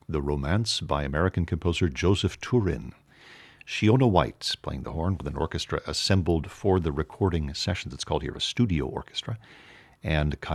The Romance by American composer Joseph Turin. Shiona White playing the horn with an orchestra assembled for the recording sessions. It's called here a studio orchestra. And